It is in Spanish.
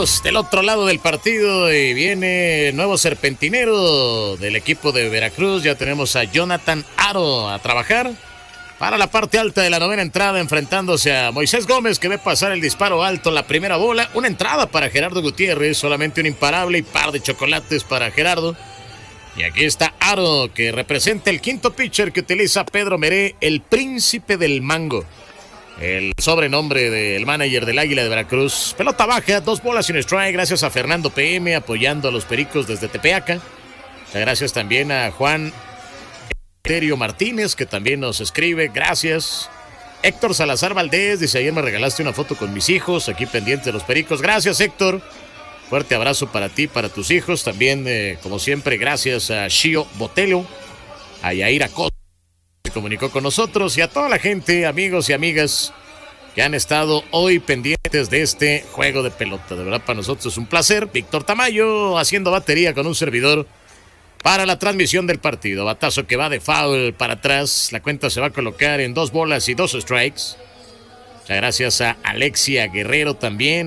Vámonos del otro lado del partido y viene el nuevo serpentinero del equipo de Veracruz. Ya tenemos a Jonathan Aro a trabajar para la parte alta de la novena entrada, enfrentándose a Moisés Gómez, que ve pasar el disparo alto, la primera bola. Una entrada para Gerardo Gutiérrez, solamente un imparable y par de chocolates para Gerardo. Y aquí está Aro, que representa el quinto pitcher que utiliza Pedro Meré, el príncipe del mango, el sobrenombre del manager del Águila de Veracruz. Pelota baja, 2 bolas sin strike, gracias a Fernando PM apoyando a los Pericos desde Tepeaca. Muchas gracias también a Juan Eterio Martínez, que también nos escribe, gracias. Héctor Salazar Valdés dice, ayer me regalaste una foto con mis hijos, aquí pendientes de los Pericos. Gracias, Héctor. Fuerte abrazo para ti, para tus hijos. También, como siempre, gracias a Shio Botelho, a Yair Acosta, se comunicó con nosotros, y a toda la gente, amigos y amigas, que han estado hoy pendientes de este juego de pelota. De verdad, para nosotros es un placer. Víctor Tamayo haciendo batería con un servidor para la transmisión del partido. Batazo que va de foul para atrás. La cuenta se va a colocar en 2 bolas y 2 strikes. Muchas gracias a Alexia Guerrero también.